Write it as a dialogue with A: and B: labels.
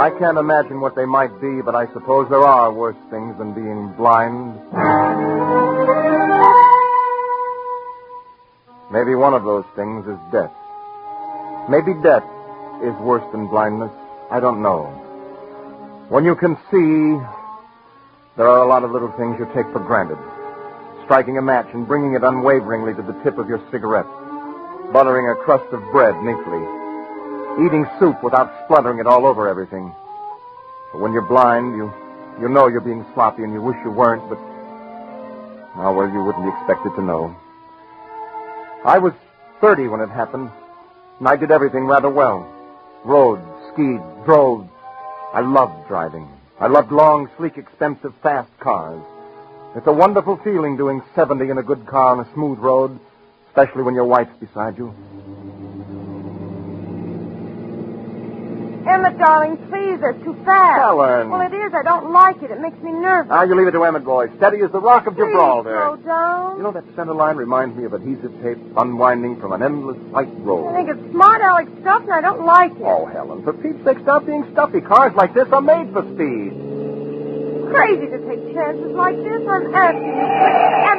A: I can't imagine what they might be, but I suppose there are worse things than being blind. Maybe one of those things is death. Maybe death is worse than blindness. I don't know. When you can see, there are a lot of little things you take for granted. Striking a match and bringing it unwaveringly to the tip of your cigarette. Buttering a crust of bread neatly. Eating soup without spluttering it all over everything. But when you're blind, you know you're being sloppy and you wish you weren't, but... Oh, well, you wouldn't be expected to know. I was 30 when it happened, and I did everything rather well. Rode, skied, drove. I loved driving. I loved long, sleek, expensive, fast cars. It's a wonderful feeling doing 70 in a good car on a smooth road, especially when your wife's beside you.
B: Emmett, darling, please, they're too fast.
A: Helen.
B: Well, it is. I don't like it. It makes me nervous.
A: Now, you leave it to Emmett, boy. Steady as the rock of Gibraltar.
B: Slow down.
A: You know, that center line reminds me of adhesive tape unwinding from an endless white road.
B: I think it's smart aleck stuff, and I don't like it.
A: Oh, Helen, for Pete's sake, stop being stuffy. Cars like this are made for speed.
B: Crazy to take chances like this. I'm asking you, please.